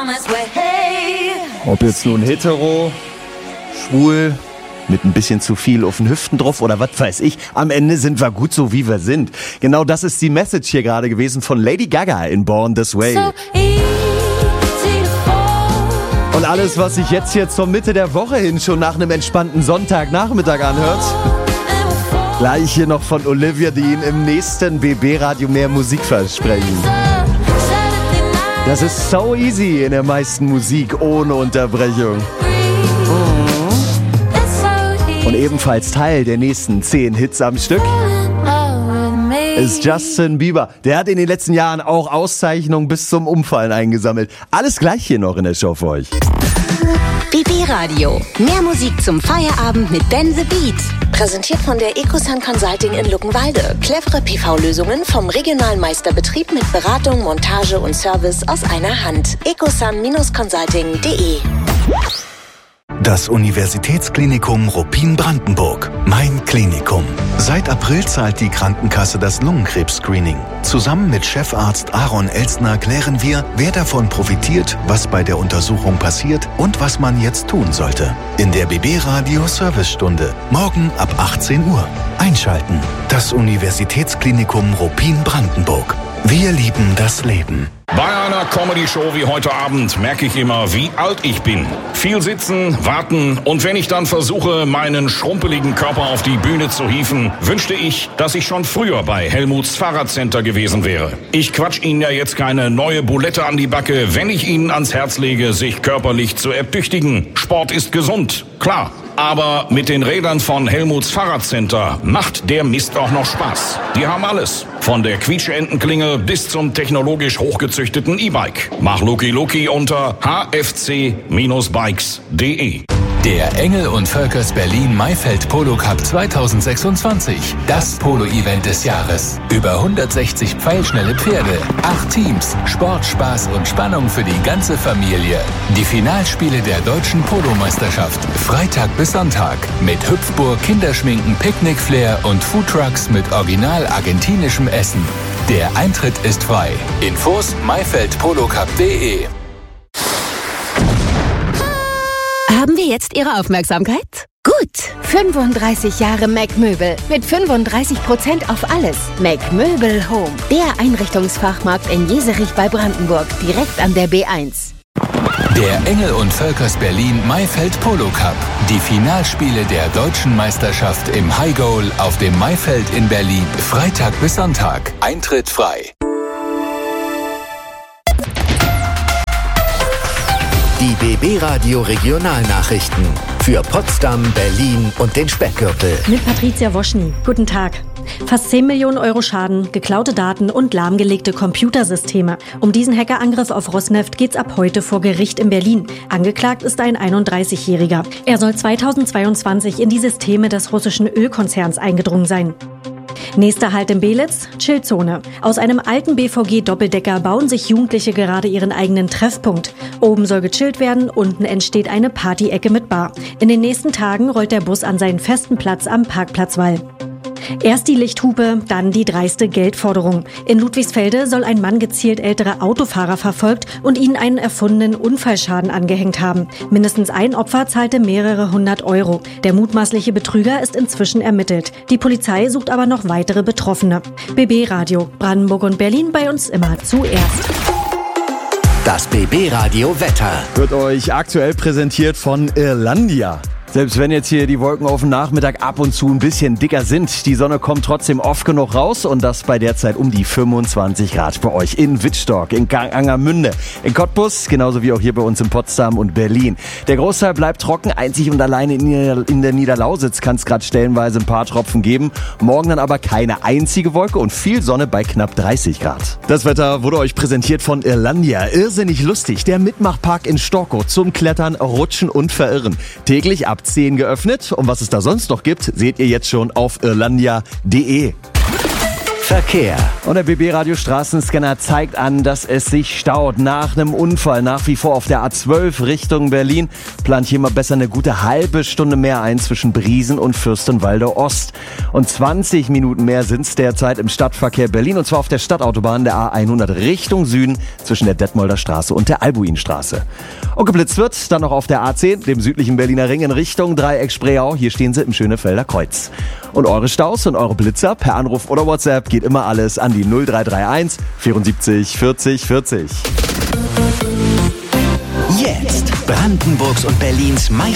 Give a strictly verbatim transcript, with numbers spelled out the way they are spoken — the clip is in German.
Ob jetzt nun hetero, schwul, mit ein bisschen zu viel auf den Hüften drauf oder was weiß ich. Am Ende sind wir gut so, wie wir sind. Genau das ist die Message hier gerade gewesen von Lady Gaga in Born This Way. So Und alles, was sich jetzt hier zur Mitte der Woche hin schon nach einem entspannten Sonntagnachmittag anhört, gleich hier noch von Olivia Dean im nächsten B B-Radio mehr Musik versprechen. Das ist so easy in der meisten Musik ohne Unterbrechung. Und ebenfalls Teil der nächsten zehn Hits am Stück ist Justin Bieber. Der hat in den letzten Jahren auch Auszeichnungen bis zum Umfallen eingesammelt. Alles gleich hier noch in der Show für euch. B B-Radio. Mehr Musik zum Feierabend mit Ben the Beat. Präsentiert von der Ecosun Consulting in Luckenwalde. Clevere P V-Lösungen vom regionalen Meisterbetrieb mit Beratung, Montage und Service aus einer Hand. ecosun Bindestrich consulting punkt de. Das Universitätsklinikum Ruppin-Brandenburg. Mein Klinikum. Seit April zahlt die Krankenkasse das Lungenkrebs-Screening. Zusammen mit Chefarzt Aaron Elstner klären wir, wer davon profitiert, was bei der Untersuchung passiert und was man jetzt tun sollte. In der B B-Radio Servicestunde. Morgen ab achtzehn Uhr. Einschalten. Das Universitätsklinikum Ruppin-Brandenburg. Wir lieben das Leben. Bei einer Comedy-Show wie heute Abend merke ich immer, wie alt ich bin. Viel sitzen, warten und wenn ich dann versuche, meinen schrumpeligen Körper auf die Bühne zu hieven, wünschte ich, dass ich schon früher bei Helmuts Fahrradcenter gewesen wäre. Ich quatsch Ihnen ja jetzt keine neue Bulette an die Backe, wenn ich Ihnen ans Herz lege, sich körperlich zu ertüchtigen. Sport ist gesund, klar. Aber mit den Rädern von Helmuts Fahrradcenter macht der Mist auch noch Spaß. Die haben alles. Von der Quietscheentenklingel bis zum technologisch hochgezüchteten E-Bike. Mach Luki Luki unter h f c Bindestrich bikes punkt de. Der Engel und Völkers Berlin Maifeld Polo Cup zweitausendsechsundzwanzig. Das Polo-Event des Jahres. Über hundertsechzig pfeilschnelle Pferde, acht Teams, Sport, Spaß und Spannung für die ganze Familie. Die Finalspiele der deutschen Polomeisterschaft. Freitag bis Sonntag. Mit Hüpfburg, Kinderschminken, Picknickflair und Foodtrucks mit original argentinischem Essen. Der Eintritt ist frei. Infos maifeld polo cup punkt de. Haben wir jetzt Ihre Aufmerksamkeit? Gut. fünfunddreißig Jahre Mac Möbel mit fünfunddreißig Prozent auf alles. Mac Möbel Home. Der Einrichtungsfachmarkt in Jeserich bei Brandenburg. Direkt an der B eins. Der Engel und Völkers Berlin Maifeld Polo Cup. Die Finalspiele der deutschen Meisterschaft im High Goal auf dem Maifeld in Berlin. Freitag bis Sonntag. Eintritt frei. Die B B-Radio Regionalnachrichten für Potsdam, Berlin und den Speckgürtel. Mit Patricia Woschny. Guten Tag. Fast zehn Millionen Euro Schaden, geklaute Daten und lahmgelegte Computersysteme. Um diesen Hackerangriff auf Rosneft geht's ab heute vor Gericht in Berlin. Angeklagt ist ein einunddreißigjähriger. Er soll zweitausendzweiundzwanzig in die Systeme des russischen Ölkonzerns eingedrungen sein. Nächster Halt in Belitz, Chillzone. Aus einem alten B V G-Doppeldecker bauen sich Jugendliche gerade ihren eigenen Treffpunkt. Oben soll gechillt werden, unten entsteht eine Party-Ecke mit Bar. In den nächsten Tagen rollt der Bus an seinen festen Platz am Parkplatzwall. Erst die Lichthupe, dann die dreiste Geldforderung. In Ludwigsfelde soll ein Mann gezielt ältere Autofahrer verfolgt und ihnen einen erfundenen Unfallschaden angehängt haben. Mindestens ein Opfer zahlte mehrere hundert Euro. Der mutmaßliche Betrüger ist inzwischen ermittelt. Die Polizei sucht aber noch weitere Betroffene. B B-Radio, Brandenburg und Berlin bei uns immer zuerst. Das B B-Radio Wetter wird euch aktuell präsentiert von Irlandia. Selbst wenn jetzt hier die Wolken auf dem Nachmittag ab und zu ein bisschen dicker sind, die Sonne kommt trotzdem oft genug raus und das bei derzeit um die fünfundzwanzig Grad bei euch in Wittstock, in Angermünde, in Cottbus, genauso wie auch hier bei uns in Potsdam und Berlin. Der Großteil bleibt trocken, einzig und alleine in der Niederlausitz kann es gerade stellenweise ein paar Tropfen geben. Morgen dann aber keine einzige Wolke und viel Sonne bei knapp dreißig Grad. Das Wetter wurde euch präsentiert von Irlandia. Irrsinnig lustig, der Mitmachpark in Storkow zum Klettern, Rutschen und Verirren. Täglich ab zehn geöffnet und was es da sonst noch gibt, seht ihr jetzt schon auf irlandia punkt de. Verkehr. Und der B B-Radio Straßenscanner zeigt an, dass es sich staut. Nach einem Unfall nach wie vor auf der A zwölf Richtung Berlin plant hier mal besser eine gute halbe Stunde mehr ein zwischen Briesen und Fürstenwalde Ost. Und zwanzig Minuten mehr sind es derzeit im Stadtverkehr Berlin, und zwar auf der Stadtautobahn der A hundert Richtung Süden zwischen der Detmolder Straße und der Albuinstraße. Und geblitzt wird dann noch auf der A zehn, dem südlichen Berliner Ring in Richtung Dreieck Spreeau. Hier stehen sie im Schönefelder Kreuz. Und eure Staus und eure Blitzer per Anruf oder WhatsApp geht immer alles an die null drei drei eins vierundsiebzig vierzig vierzig. Jetzt Brandenburgs und Berlins